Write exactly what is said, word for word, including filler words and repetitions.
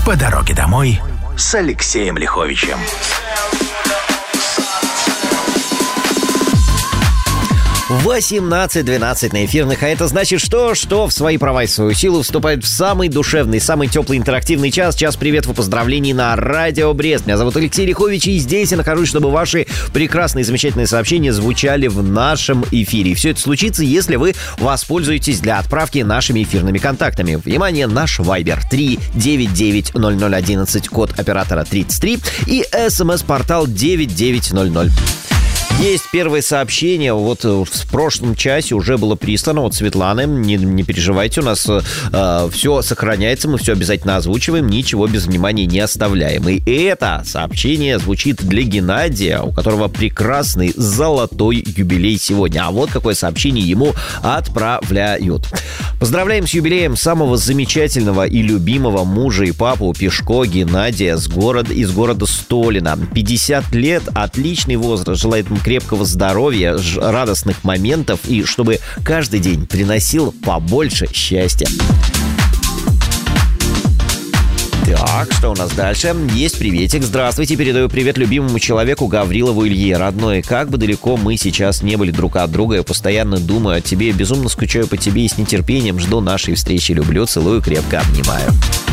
«По дороге домой» с Алексеем Лиховичем. восемнадцать двенадцать на эфирных, а это значит что? Что в свои права и свою силу вступает в самый душевный, самый теплый интерактивный час. Час приветов и поздравлений на Радио Брест. Меня зовут Алексей Лихович, и здесь я нахожусь, чтобы ваши прекрасные, замечательные сообщения звучали в нашем эфире. И все это случится, если вы воспользуетесь для отправки нашими эфирными контактами. Внимание, наш Вайбер три девять девять ноль ноль одиннадцать, код оператора тридцать три, и смс-портал девять девять ноль ноль. Есть первое сообщение, вот в прошлом часе уже было прислано от Светланы. Не, не переживайте, у нас э, все сохраняется, мы все обязательно озвучиваем, ничего без внимания не оставляем. И это сообщение звучит для Геннадия, у которого прекрасный золотой юбилей сегодня. А вот какое сообщение ему отправляют. Поздравляем с юбилеем самого замечательного и любимого мужа и папу Пешко Геннадия с города, из города Столино. пятьдесят лет, отличный возраст, желает ему крепкого здоровья, радостных моментов и чтобы каждый день приносил побольше счастья. Так, что у нас дальше? Есть приветик. Здравствуйте, передаю привет любимому человеку Гаврилову Илье. Родной, как бы далеко мы сейчас не были друг от друга, я постоянно думаю о тебе, безумно скучаю по тебе и с нетерпением жду нашей встречи. Люблю, целую, крепко обнимаю.